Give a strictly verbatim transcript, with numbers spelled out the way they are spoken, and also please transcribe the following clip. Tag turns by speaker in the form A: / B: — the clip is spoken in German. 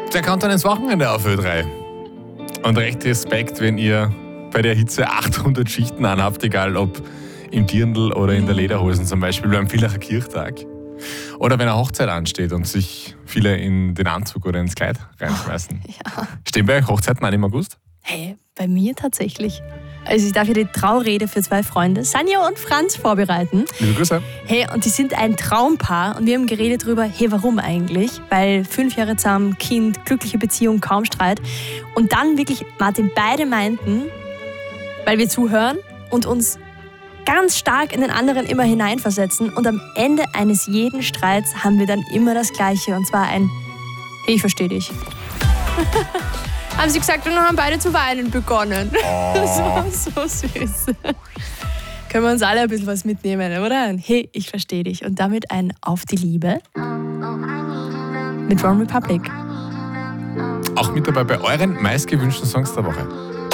A: Der kommt dann ins Wochenende auf Ö drei. Und recht Respekt, wenn ihr bei der Hitze achthundert Schichten anhabt, egal ob im Dirndl oder in der Lederhosen zum Beispiel beim Villacher Kirchtag. Oder wenn eine Hochzeit ansteht und sich viele in den Anzug oder ins Kleid reinschmeißen.
B: Ja.
A: Stehen bei euch Hochzeiten an im August?
B: Hey, bei mir tatsächlich. Also ich darf hier die Traurede für zwei Freunde, Sanja und Franz, vorbereiten.
A: Liebe Grüße.
B: Hey, und die sind ein Traumpaar und wir haben geredet darüber, hey, warum eigentlich? Weil fünf Jahre zusammen, Kind, glückliche Beziehung, kaum Streit. Und dann wirklich, Martin, beide meinten, weil wir zuhören und uns ganz stark in den anderen immer hineinversetzen und am Ende eines jeden Streits haben wir dann immer das Gleiche und zwar ein, hey, ich verstehe dich. Haben sie gesagt und dann haben beide zu weinen begonnen.
A: Oh.
B: Das war so süß. Können wir uns alle ein bisschen was mitnehmen, oder? Ein Hey, ich verstehe dich. Und damit ein Auf die Liebe mit One Republic.
A: Auch mit dabei bei euren meistgewünschten Songs der Woche.